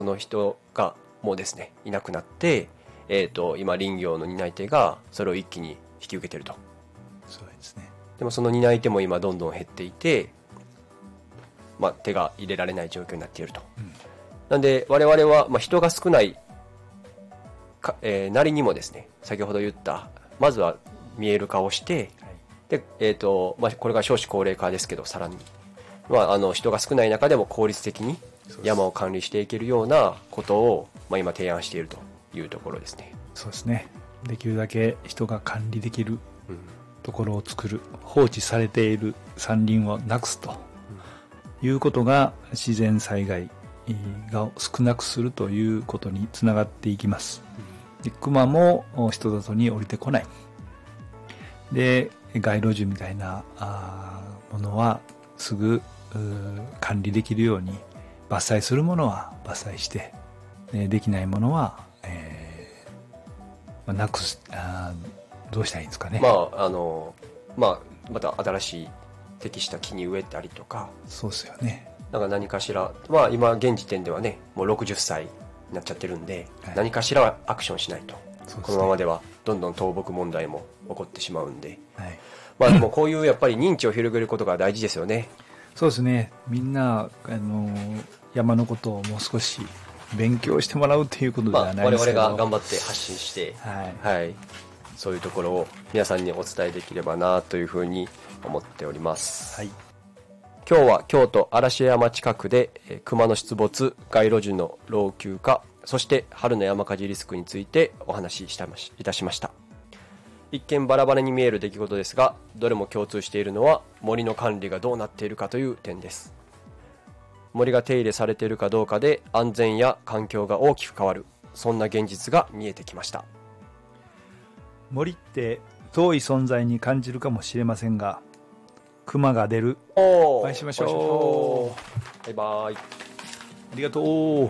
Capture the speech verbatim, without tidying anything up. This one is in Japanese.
その人がもうですねいなくなって、えー、と今林業の担い手がそれを一気に引き受けてると。 そうですね。 でもその担い手も今どんどん減っていて、まあ、手が入れられない状況になっていると、うん、なんで我々は、まあ、人が少ないか、えー、なりにもですね先ほど言ったまずは見える化をして、はい、でえーとまあ、これが少子高齢化ですけどさらに、まあ、あの人が少ない中でも効率的に山を管理していけるようなことを、まあ、今提案しているというところですね。 そうですね。できるだけ人が管理できるところを作る、うん、放置されている山林をなくすと、うん、いうことが自然災害が少なくするということにつながっていきます。うん、で熊も人里に降りてこない。で街路樹みたいなあものはすぐ管理できるように伐採するものは伐採して、できないものは、えーまあ、なくすあどうしたらいいんですかね。 まああのまあまた新しい適した木に植えたりとか。 そうですよね。 なんか何かしら、まあ今現時点ではねもうろくじゅっさいになっちゃってるんで、はい、何かしらはアクションしないと、ね、このままではどんどん倒木問題も起こってしまうんで、はい、まあでもこういうやっぱり認知を広げることが大事ですよね。 そうですね。みんなあの山のことをもう少し勉強してもらうということではないですけど、 まあ、我々が頑張って発信して、はいはい、そういうところを皆さんにお伝えできればなというふうに思っております。はい、今日は京都嵐山近くで熊の出没、街路樹の老朽化、そして春の山火事リスクについてお話しいたしました。一見バラバラに見える出来事ですが、どれも共通しているのは森の管理がどうなっているかという点です。森が手入れされているかどうかで安全や環境が大きく変わる、そんな現実が見えてきました。 森って遠い存在に感じるかもしれませんが、熊が出る。 おお会いしましょう。 バイバイ。 ありがとう。